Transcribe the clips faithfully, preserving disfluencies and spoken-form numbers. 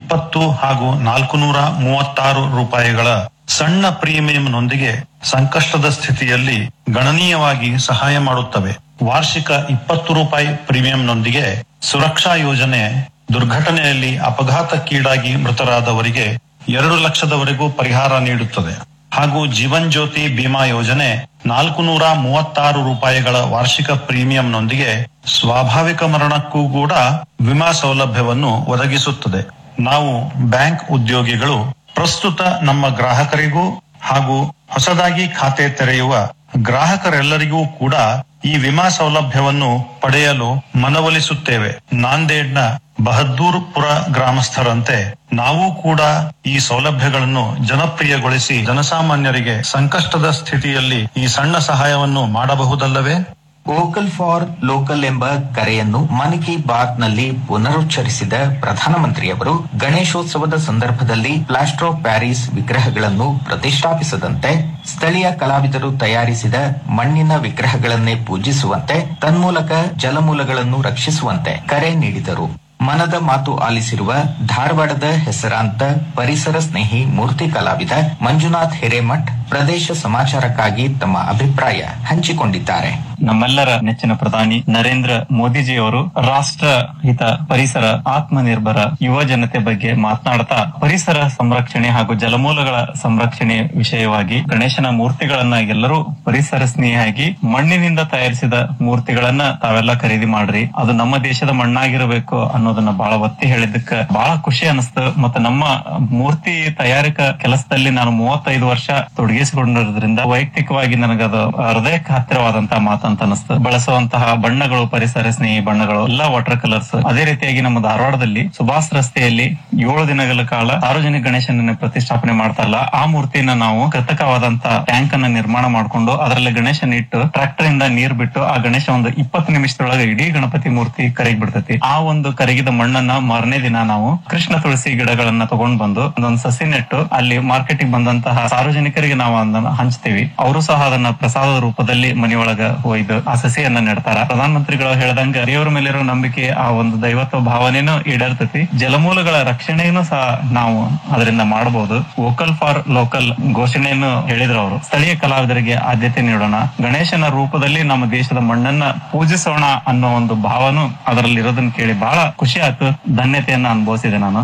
ಇಪ್ಪತ್ತು ಹಾಗೂ ನಾಲ್ಕುನೂರ ಮೂವತ್ತಾರು ರೂಪಾಯಿಗಳ ಸಣ್ಣ ಪ್ರೀಮಿಯಂನೊಂದಿಗೆ ಸಂಕಷ್ಟದ ಸ್ಥಿತಿಯಲ್ಲಿ ಗಣನೀಯವಾಗಿ ಸಹಾಯ ಮಾಡುತ್ತವೆ. ವಾರ್ಷಿಕ ಇಪ್ಪತ್ತು ರೂಪಾಯಿ ಪ್ರೀಮಿಯಂನೊಂದಿಗೆ ಸುರಕ್ಷಾ ಯೋಜನೆ ದುರ್ಘಟನೆಯಲ್ಲಿ ಅಪಘಾತಕ್ಕೀಡಾಗಿ ಮೃತರಾದವರಿಗೆ ಎರಡು ಲಕ್ಷದವರೆಗೂ ಪರಿಹಾರ ನೀಡುತ್ತದೆ. ಹಾಗೂ ಜೀವನ್ ಜ್ಯೋತಿ ಬಿಮಾ ಯೋಜನೆ ನಾಲ್ಕು ನೂರ ಮೂವತ್ತಾರು ರೂಪಾಯಿಗಳ ವಾರ್ಷಿಕ ಪ್ರೀಮಿಯಂನೊಂದಿಗೆ ಸ್ವಾಭಾವಿಕ ಮರಣಕ್ಕೂ ಕೂಡ ವಿಮಾ ಸೌಲಭ್ಯವನ್ನು ಒದಗಿಸುತ್ತದೆ. ನಾವು ಬ್ಯಾಂಕ್ ಉದ್ಯೋಗಿಗಳು ಪ್ರಸ್ತುತ ನಮ್ಮ ಗ್ರಾಹಕರಿಗೂ ಹಾಗೂ ಹೊಸದಾಗಿ ಖಾತೆ ತೆರೆಯುವ ಗ್ರಾಹಕರೆಲ್ಲರಿಗೂ ಕೂಡ ಈ ವಿಮಾ ಸೌಲಭ್ಯವನ್ನು ಪಡೆಯಲು ಮನವೊಲಿಸುತ್ತೇವೆ. ನಾಂದೇಡ್ನ ಬಹದ್ದೂರ್ಪುರ ಗ್ರಾಮಸ್ಥರಂತೆ ನಾವು ಕೂಡ ಈ ಸೌಲಭ್ಯಗಳನ್ನು ಜನಪ್ರಿಯಗೊಳಿಸಿ ಜನಸಾಮಾನ್ಯರಿಗೆ ಸಂಕಷ್ಟದ ಸ್ಥಿತಿಯಲ್ಲಿ ಈ ಸಣ್ಣ ಸಹಾಯವನ್ನು ಮಾಡಬಹುದಲ್ಲವೇ? ವೋಕಲ್ ಫಾರ್ ಲೋಕಲ್ ಎಂಬ ಕರೆಯನ್ನು ಮನ್ ಕಿ ಬಾತ್ ನಲ್ಲಿ ಪುನರುಚ್ಚರಿಸಿದ ಪ್ರಧಾನಮಂತ್ರಿಯವರು ಗಣೇಶೋತ್ಸವದ ಸಂದರ್ಭದಲ್ಲಿ ಪ್ಲಾಸ್ಟರ್ ಆಫ್ ಪ್ಯಾರಿಸ್ ವಿಗ್ರಹಗಳನ್ನು ಪ್ರತಿಷ್ಠಾಪಿಸದಂತೆ ಸ್ಥಳೀಯ ಕಲಾವಿದರು ತಯಾರಿಸಿದ ಮಣ್ಣಿನ ವಿಗ್ರಹಗಳನ್ನೇ ಪೂಜಿಸುವಂತೆ ತನ್ಮೂಲಕ ಜಲಮೂಲಗಳನ್ನು ರಕ್ಷಿಸುವಂತೆ ಕರೆ ನೀಡಿದರು. ಮನದ ಮಾತು ಆಲಿಸಿರುವ ಧಾರವಾಡದ ಹೆಸರಾಂತ ಪರಿಸರ ಸ್ನೇಹಿ ಮೂರ್ತಿ ಕಲಾವಿದ ಮಂಜುನಾಥ್ ಹಿರೇಮಠ್ ಪ್ರದೇಶ ಸಮಾಚಾರಕ್ಕಾಗಿ ತಮ್ಮ ಅಭಿಪ್ರಾಯ ಹಂಚಿಕೊಂಡಿದ್ದಾರೆ. ನಮ್ಮೆಲ್ಲರ ನೆಚ್ಚಿನ ಪ್ರಧಾನಿ ನರೇಂದ್ರ ಮೋದಿಜಿಯವರು ರಾಷ್ಟ್ರ ಹಿತ ಪರಿಸರ ಆತ್ಮನಿರ್ಭರ ಯುವ ಜನತೆ ಬಗ್ಗೆ ಮಾತನಾಡ್ತಾ ಪರಿಸರ ಸಂರಕ್ಷಣೆ ಹಾಗೂ ಜಲಮೂಲಗಳ ಸಂರಕ್ಷಣೆ ವಿಷಯವಾಗಿ ಗಣೇಶನ ಮೂರ್ತಿಗಳನ್ನ ಎಲ್ಲರೂ ಪರಿಸರ ಸ್ನೇಹಿಯಾಗಿ ಮಣ್ಣಿನಿಂದ ತಯಾರಿಸಿದ ಮೂರ್ತಿಗಳನ್ನ ತಾವೆಲ್ಲ ಖರೀದಿ ಮಾಡ್ರಿ, ಅದು ನಮ್ಮ ದೇಶದ ಮಣ್ಣಾಗಿರಬೇಕು ಅನ್ನೋದನ್ನ ಬಹಳ ಒತ್ತಿ ಹೇಳಿದ್ದಕ್ಕೆ ಬಹಳ ಖುಷಿ ಅನಿಸ್ತು. ಮತ್ತೆ ನಮ್ಮ ಮೂರ್ತಿ ತಯಾರಿಕಾ ಕೆಲಸದಲ್ಲಿ ನಾನು ಮೂವತ್ತೈದು ವರ್ಷ ತೊಡಗಿಸಿಕೊಂಡಿರೋದ್ರಿಂದ ವೈಯಕ್ತಿಕವಾಗಿ ನನಗದು ಹೃದಯಕ್ಕೆ ಹತ್ತಿರವಾದಂತಹ ಮಾತು ಅಂತ ಅನಿಸ್ತು. ಬಳಸುವಂತಹ ಬಣ್ಣಗಳು ಪರಿಸರ ಸ್ನೇಹಿ ಬಣ್ಣಗಳು ಎಲ್ಲ ವಾಟರ್ ಕಲರ್ಸ್. ಅದೇ ರೀತಿಯಾಗಿ ನಮ್ಮ ಧಾರವಾಡದಲ್ಲಿ ಸುಭಾಷ್ ರಸ್ತೆಯಲ್ಲಿ ಏಳು ದಿನಗಳ ಕಾಲ ಸಾರ್ವಜನಿಕ ಗಣೇಶನ ಪ್ರತಿಷ್ಠಾಪನೆ ಮಾಡ್ತಾರಲ್ಲ, ಆ ಮೂರ್ತಿನ ನಾವು ಕೃತಕವಾದಂತಹ ಟ್ಯಾಂಕ್ ಅನ್ನ ನಿರ್ಮಾಣ ಮಾಡಿಕೊಂಡು ಅದರಲ್ಲಿ ಗಣೇಶನ ಇಟ್ಟು ಟ್ರಾಕ್ಟರ್ ಇಂದ ನೀರ್ ಬಿಟ್ಟು ಆ ಗಣೇಶ ಒಂದು ಇಪ್ಪತ್ತು ನಿಮಿಷದೊಳಗೆ ಇಡೀ ಗಣಪತಿ ಮೂರ್ತಿ ಕರಗಿ ಬಿಡ್ತೈತಿ. ಆ ಒಂದು ಕರಗಿದ ಮಣ್ಣನ್ನ ಮಾರನೇ ದಿನ ನಾವು ಕೃಷ್ಣ ತುಳಸಿ ಗಿಡಗಳನ್ನ ತಗೊಂಡ್ ಬಂದು ಒಂದೊಂದು ಸಸಿ ನೆಟ್ಟು ಅಲ್ಲಿ ಮಾರ್ಕೆಟಿಗೆ ಬಂದಂತಹ ಸಾರ್ವಜನಿಕರಿಗೆ ನಾವು ಅದನ್ನ ಹಂಚ್ತೀವಿ. ಅವರು ಸಹ ಅದನ್ನ ಪ್ರಸಾದದ ರೂಪದಲ್ಲಿ ಮನೆಯೊಳಗ ಒಯ್ದು ಆ ಸಸಿಯನ್ನ ನೆಡ್ತಾರ. ಪ್ರಧಾನಮಂತ್ರಿಗಳು ಹೇಳ್ದಂಗ ದೇವರ ಮೇಲಿರೋ ನಂಬಿಕೆ ಆ ಒಂದು ದೈವತ್ವ ಭಾವನೆನೂ ಈಡೇರ್ತತಿ. ಜಲಮೂಲಗಳ ರಕ್ಷಣೆಯನ್ನು ಸಹ ನಾವು ಅದರಿಂದ ಮಾಡಬಹುದು. ವೋಕಲ್ ಫಾರ್ ಲೋಕಲ್ ಘೋಷಣೆಯನ್ನು ಹೇಳಿದ್ರು ಅವರು. ಸ್ಥಳೀಯ ಕಲಾವಿದರಿಗೆ ಆದ್ಯತೆ ನೀಡೋಣ, ಗಣೇಶನ ರೂಪದಲ್ಲಿ ನಮ್ಮ ದೇಶದ ಮಣ್ಣನ್ನ ಪೂಜಿಸೋಣ ಅನ್ನೋ ಒಂದು ಭಾವನು ಅದರಲ್ಲಿ ಇರೋದನ್ನ ಕೇಳಿ ಬಹಳ ಖುಷಿ ಆಯ್ತು. ಧನ್ಯತೆಯನ್ನ ಅನುಭವಿಸಿದೆ ನಾನು.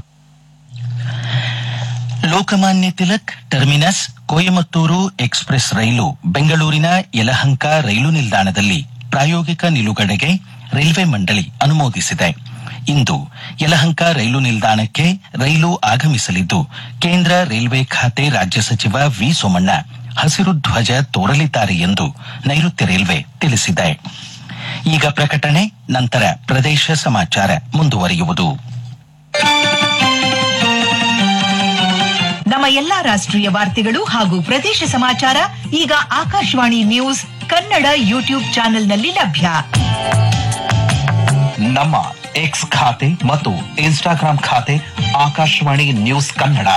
ಲೋಕಮಾನ್ಯ ತಿಲಕ್ ಟರ್ಮಿನಸ್ ಕೊಯಮತ್ತೂರು ಎಕ್ಸ್ಪ್ರೆಸ್ ರೈಲು ಬೆಂಗಳೂರಿನ ಯಲಹಂಕ ರೈಲು ನಿಲ್ದಾಣದಲ್ಲಿ ಪ್ರಾಯೋಗಿಕ ನಿಲುಗಡೆಗೆ ರೈಲ್ವೆ ಮಂಡಳಿ ಅನುಮೋದಿಸಿದೆ. ಇಂದು ಯಲಹಂಕ ರೈಲು ನಿಲ್ದಾಣಕ್ಕೆ ರೈಲು ಆಗಮಿಸಲಿದ್ದು ಕೇಂದ್ರ ರೈಲ್ವೆ ಖಾತೆ ರಾಜ್ಯ ಸಚಿವ ವಿ ಸೋಮಣ್ಣ ಹಸಿರು ಧ್ವಜ ತೋರಲಿದ್ದಾರೆ ಎಂದು ನೈಋತ್ಯ ರೈಲ್ವೆ ತಿಳಿಸಿದೆ. ಈಗ ಪ್ರಕಟಣೆ, ನಂತರ ಪ್ರದೇಶ ಸಮಾಚಾರ ಮುಂದುವರಿಯುವುದು. ನಮ್ಮ ಎಲ್ಲಾ ರಾಷ್ಟ್ರೀಯ ವಾರ್ತೆಗಳು ಹಾಗೂ ಪ್ರದೇಶ ಸಮಾಚಾರ ಈಗ ಆಕಾಶವಾಣಿ ನ್ಯೂಸ್ ಕನ್ನಡ ಯೂಟ್ಯೂಬ್ ಚಾನೆಲ್ನಲ್ಲಿ ಲಭ್ಯ. ನಮ್ಮ ಎಕ್ಸ್ ಖಾತೆ ಮತ್ತು ಇನ್ಸ್ಟಾಗ್ರಾಂ ಖಾತೆ ಆಕಾಶವಾಣಿ ನ್ಯೂಸ್ ಕನ್ನಡ.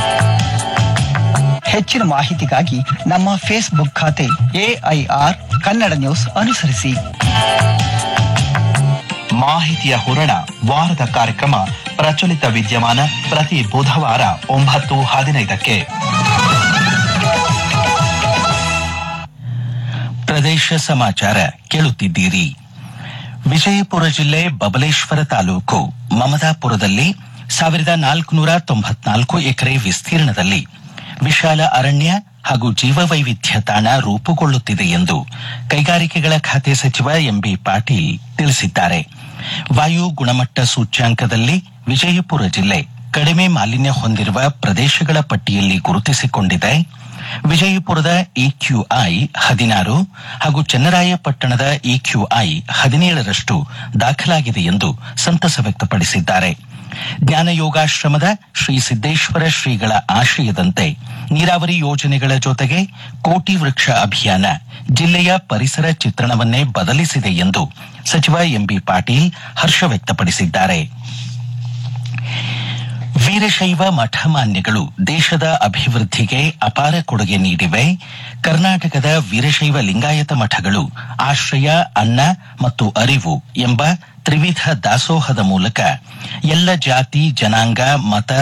ಹೆಚ್ಚಿನ ಮಾಹಿತಿಗಾಗಿ ನಮ್ಮ ಫೇಸ್ಬುಕ್ ಖಾತೆ ಎಐಆರ್ ಕನ್ನಡ ನ್ಯೂಸ್ ಅನುಸರಿಸಿ. ಮಾಹಿತಿಯ ಹೂರಣ ವಾರದ ಕಾರ್ಯಕ್ರಮ ಪ್ರಚಲಿತ ವಿದ್ಯಮಾನ ಪ್ರತಿ ಬುಧವಾರ ಒಂಬತ್ತು ಹದಿನೈದಕ್ಕೆ. ಪ್ರದೇಶ ಸಮಾಚಾರ ಕೇಳುತ್ತಿದ್ದೀರಿ. ವಿಜಯಪುರ ಜಿಲ್ಲೆ ಬಬಲೇಶ್ವರ ತಾಲೂಕು ಮಮದಾಪುರದಲ್ಲಿ ಸಾವಿರದ ನಾಲ್ಕುನೂರ ತೊಂಬತ್ನಾಲ್ಕು ಎಕರೆ ವಿಸ್ತೀರ್ಣದಲ್ಲಿ ವಿಶಾಲ ಅರಣ್ಯ ಹಾಗೂ ಜೀವವೈವಿಧ್ಯ ತಾಣ ರೂಪುಗೊಳ್ಳುತ್ತಿದೆ ಎಂದು ಕೈಗಾರಿಕೆಗಳ ಖಾತೆ ಸಚಿವ ಎಂಬಿ ಪಾಟೀಲ್ ತಿಳಿಸಿದ್ದಾರೆ. ವಾಯು ಗುಣಮಟ್ಟ ಸೂಚ್ಯಾಂಕದಲ್ಲಿ ವಿಜಯಪುರ ಜಿಲ್ಲೆ ಕಡಿಮೆ ಮಾಲಿನ್ಯ ಹೊಂದಿರುವ ಪ್ರದೇಶಗಳ ಪಟ್ಟಿಯಲ್ಲಿ ಗುರುತಿಸಿಕೊಂಡಿದೆ. ವಿಜಯಪುರದ ಇಕ್ಯೂಐ ಹದಿನಾರು ಹಾಗೂ ಚನ್ನರಾಯಪಟ್ಟಣದ ಇಕ್ಯೂಐ ಹದಿನೇಳರಷ್ಟು ದಾಖಲಾಗಿದೆ ಎಂದು ಸಂತಸ ವ್ಯಕ್ತಪಡಿಸಿದ್ದಾರೆ. ಜ್ಞಾನಯೋಗಾಶ್ರಮದ ಶ್ರೀ ಸಿದ್ದೇಶ್ವರ ಶ್ರೀಗಳ ಆಶಯದಂತೆ ನೀರಾವರಿ ಯೋಜನೆಗಳ ಜೊತೆಗೆ ಕೋಟಿ ವೃಕ್ಷ ಅಭಿಯಾನ ಜಿಲ್ಲೆಯ ಪರಿಸರ ಚಿತ್ರಣವನ್ನೇ ಬದಲಿಸಿದೆ ಎಂದು ಸಚಿವ ಎಂಬಿ ಪಾಟೀಲ್ ಹರ್ಷ ವ್ಯಕ್ತಪಡಿಸಿದ್ದಾರೆ. ವೀರಶೈವ ಮಠಮಾನ್ಯಗಳು ದೇಶದ ಅಭಿವೃದ್ಧಿಗೆ ಅಪಾರ ಕೊಡುಗೆ ನೀಡಿವೆ. ಕರ್ನಾಟಕದ ವೀರಶೈವ ಲಿಂಗಾಯತ ಮಠಗಳು ಆಶ್ರಯ, ಅನ್ನ ಮತ್ತು ಅರಿವು ಎಂಬ ತ್ರಿವಿಧ ದಾಸೋಹದ ಮೂಲಕ ಎಲ್ಲ ಜಾತಿ, ಜನಾಂಗ, ಮತ